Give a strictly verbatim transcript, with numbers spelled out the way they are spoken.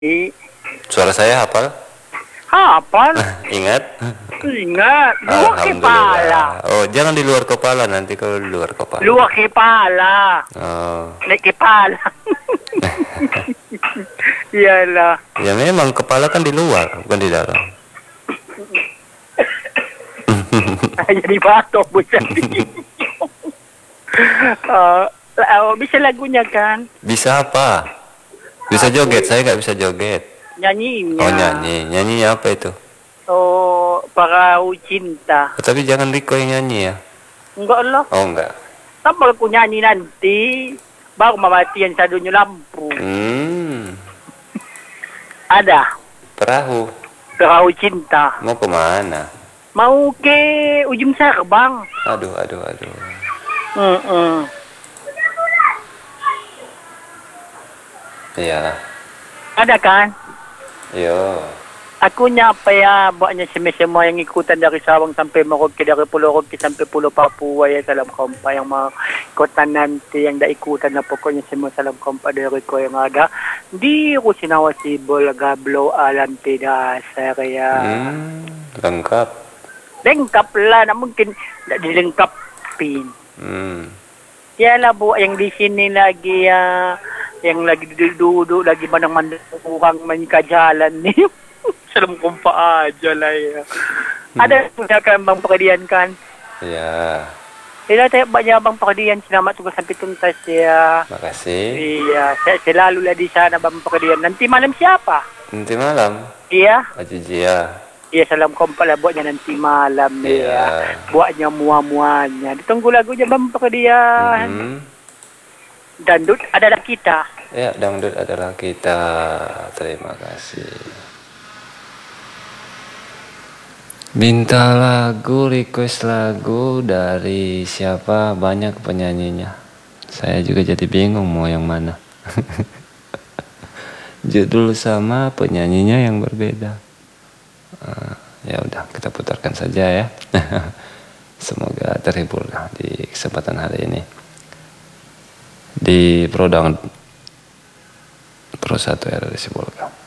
I, Suara saya hafal? hafal, Ingat? ingat, dua kepala, Oh, jangan di luar kepala, nanti kalau di luar kepala. dua kepala, Oh. naik kepala. Iyalah. Ya memang kepala kan di luar, bukan di dalam. Jadi batok bocah. uh, uh, bisa lagunya kan? Bisa apa? Bisa Aku joget, saya nggak bisa joget. nyanyinya. Oh nyanyi, nyanyinya apa itu? Oh, Perahu Cinta. Oh, tapi jangan Riko yang nyanyi ya. Enggak lah. Oh enggak. Tambah aku nyanyi nanti, baru mematikan sadunya lampu. Hmm. Ada. Perahu. Perahu Cinta. Mau kemana? Mau ke ujung Sarbang. Aduh, aduh, aduh. Mm -mm. Iya. Ada kan? Yo. Aku nyapa ya, buatnya semua yang ikutan dari Sabang sampai Merauke, dari Pulau Roke sampai Pulau Papua ya, salam kompa yang mau ikutan nanti, yang dah ikutan na pokoknya semua salam kompa dari ko yang ada di Rusinawa Sibol, Gablo, Alam, Dasar ya. Hmm, lengkap. Lengkap lah, na mungkin tak dilengkapin. Hmm. Ya lah bu, yang di sini lagi ya, yang lagi duduk-duduk, lagi mandang-mandang orang main ke jalan ni. Salam kompa aja lah ya. Hmm. Ada punya kan Bang Perdian kan? Ya. Iya, saya banyak Bang Perdian. Selamat tugas sampai tuntas ya. Makasih. Iya, saya selalu lah di sana Bang Perdian. Nanti malam siapa? Nanti malam. Iya. Ajijia. Iya, salam kompa lah buatnya nanti malam iya. ya. Buatnya mua-muanya. Ditunggu lagunya Bang Perdian. Mm-hmm. Dangdut adalah kita. Ya, dangdut adalah kita. Terima kasih. Minta lagu, request lagu dari siapa, banyak penyanyinya. Saya juga jadi bingung mau yang mana. Judul sama penyanyinya yang berbeda. Uh, ya udah, kita putarkan saja ya. Semoga terhibur di kesempatan hari ini. Di Pro Down Pro satu R D Sibolga.